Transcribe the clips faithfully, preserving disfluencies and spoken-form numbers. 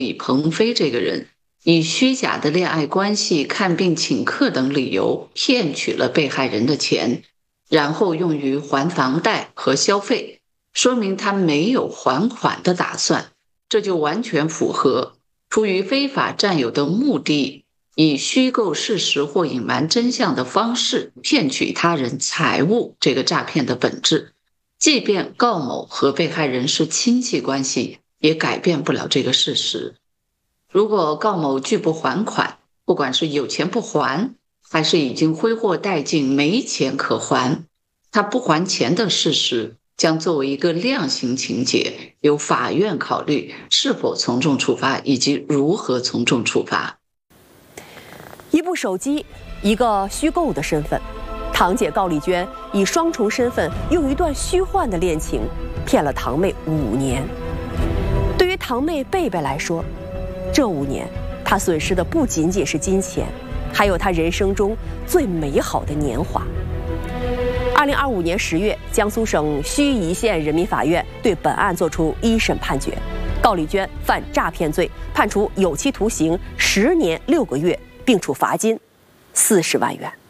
李鹏飞这个人以虚假的恋爱关系、看病请客等理由骗取了被害人的钱，然后用于还房贷和消费，说明他没有还款的打算，这就完全符合出于非法占有的目的，以虚构事实或隐瞒真相的方式骗取他人财物这个诈骗的本质。即便高某和被害人是亲戚关系，也改变不了这个事实。如果高某拒不还款，不管是有钱不还，还是已经挥霍殆尽没钱可还，他不还钱的事实将作为一个量刑情节，由法院考虑是否从重处罚以及如何从重处罚。 一部手机，一个虚构的身份，堂姐高丽娟以双重身份，用一段虚幻的恋情骗了堂妹五年。对于堂妹贝贝来说，这五年她损失的不仅仅是金钱，还有她人生中最美好的年华。二零二五年十月，江苏省盱眙县人民法院对本案作出一审判决，高丽娟犯诈骗罪，判处有期徒刑十年六个月，并处罚金四十万元。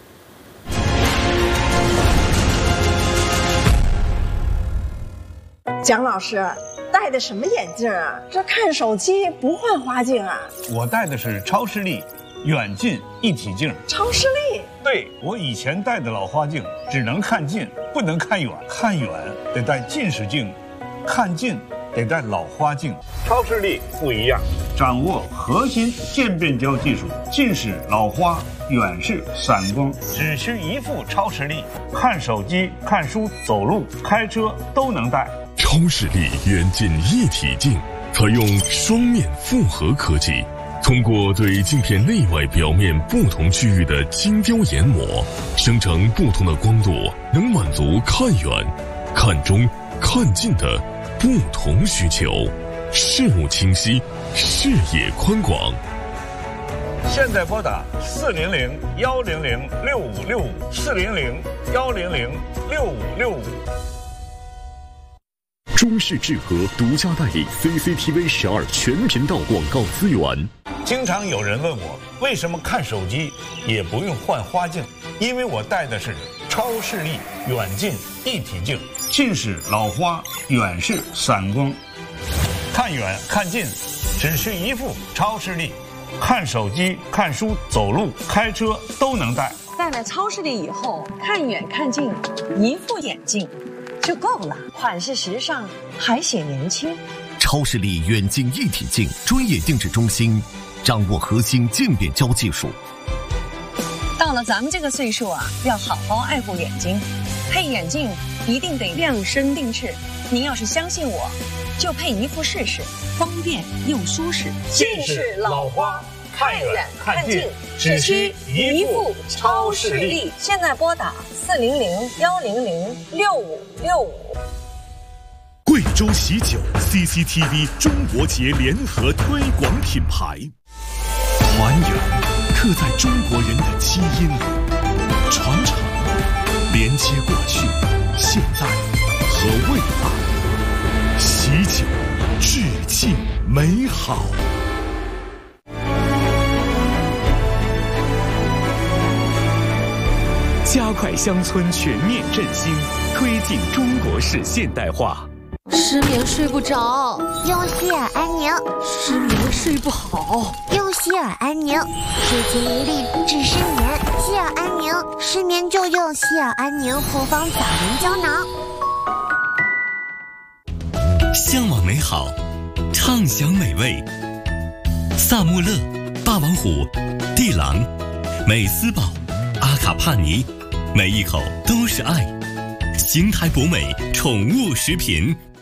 蒋老师戴的什么眼镜啊？这看手机不换花镜啊？ 我戴的是超视力远近一体镜。 超视力？ 对，我以前戴的老花镜只能看近，不能看远，看远得戴近视镜，看近得戴老花镜。超视力不一样，掌握核心渐变焦技术，近视、老花、远视、散光，只需一副超视力，看手机、看书、走路、开车都能戴。 超视力远近一体镜采用双面复合科技，通过对镜片内外表面不同区域的精雕研磨，生成不同的光度，能满足看远、看中、看近的不同需求，视物清晰，视野宽广。 现在拨打四零零幺零零六五六五四零零幺零零六五六五。 中视智和独家代理 C C T V 十二全频道广告资源。 经常有人问我，为什么看手机也不用换花镜？因为我戴的是超视力远近一体镜，近视、老花、远视、散光，看远看近只需一副超视力，看手机、看书、走路、开车都能戴。 戴了超视力以后，看远看近，一副眼镜就够了，款式时尚，还显年轻。 超视力远近一体镜专业定制中心，掌握核心渐变焦技术。 到了咱们这个岁数啊，要好好爱护眼睛，配眼镜一定得量身定制。您要是相信我，就配一副试试，方便又舒适。 近视、老花，看远看近，只需一副超视力。现在拨打四零零幺零零六五六五。 贵州喜酒 C C T V 中国节联合推广品牌，还原刻在中国人的基因里，传承连接过去、现在和未来，喜酒致敬美好。加快乡村全面振兴，推进中国式现代化。 失眠睡不着， 用希尔安宁； 失眠睡不好， 用希尔安宁；睡前一粒治失眠，希尔安宁。失眠就用希尔安宁复方早眠胶囊。 向往美好，畅享美味。萨穆勒、霸王虎、地狼、美斯宝、阿卡帕尼，每一口都是爱。邢台博美宠物食品。